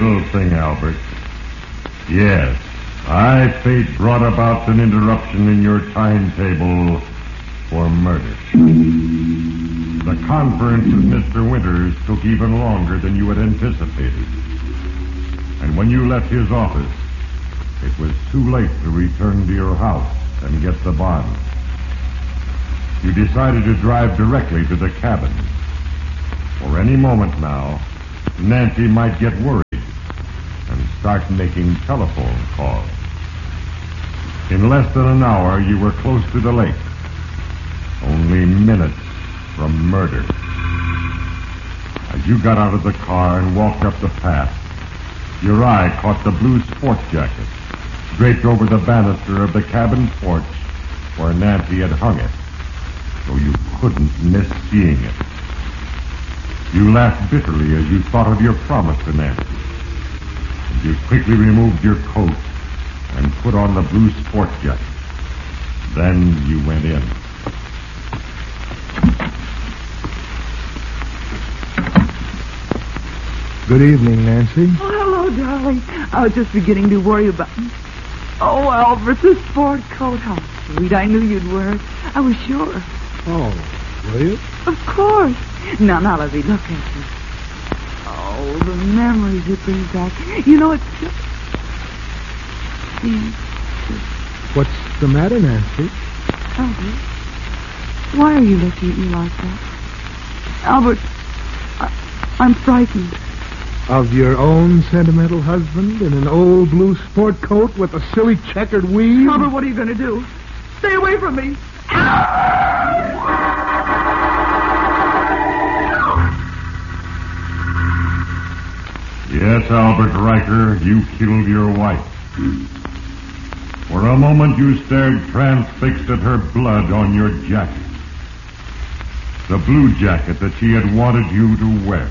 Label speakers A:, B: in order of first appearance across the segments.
A: little thing, Albert. Yes, fate brought about an interruption in your timetable for murder. The conference with Mr. Winters took even longer than you had anticipated. And when you left his office, it was too late to return to your house and get the bond. You decided to drive directly to the cabin. For any moment now, Nancy might get worried and start making telephone calls. In less than an hour, you were close to the lake. Only minutes from murder. As you got out of the car and walked up the path, your eye caught the blue sport jacket draped over the banister of the cabin porch where Nancy had hung it, so you couldn't miss seeing it. You laughed bitterly as you thought of your promise to Nancy. And you quickly removed your coat and put on the blue sport jacket. Then you went in.
B: Good evening, Nancy.
C: Oh, hello, darling. I was just beginning to worry about... Oh, Albert, the sport coat. How sweet. I knew you'd wear it. I was sure.
B: Oh, were you?
C: Of course. Now, let me look at you. Oh, the memories it brings back. You know, it's just...
B: What's the matter, Nancy?
C: Albert, why are you looking at me like that? Albert, I'm frightened.
B: Of your own sentimental husband in an old blue sport coat with a silly checkered weave?
C: Albert, what are you going to do? Stay away from me.
A: Yes, Albert Riker, you killed your wife. For a moment you stared transfixed at her blood on your jacket. The blue jacket that she had wanted you to wear.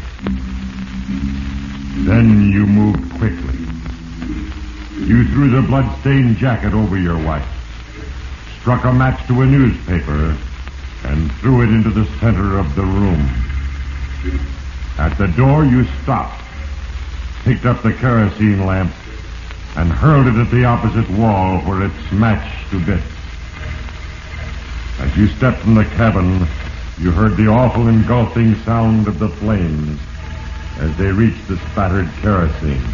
A: Then you moved quickly. You threw the blood-stained jacket over your wife, struck a match to a newspaper, and threw it into the center of the room. At the door, you stopped, picked up the kerosene lamp, and hurled it at the opposite wall where it smashed to bits. As you stepped from the cabin, you heard the awful engulfing sound of the flames as they reached the spattered kerosene.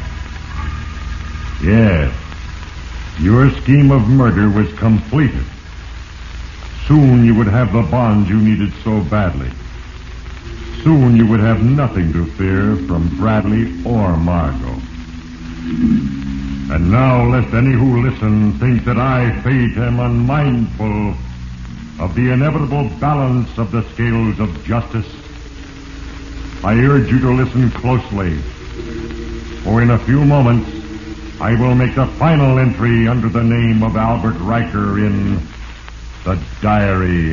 A: Yes, your scheme of murder was completed. Soon you would have the bond you needed so badly. Soon you would have nothing to fear from Bradley or Margot. And now, lest any who listen think that I, Fate, am unmindful of the inevitable balance of the scales of justice, I urge you to listen closely, for in a few moments I will make the final entry under the name of Albert Riker in the Diary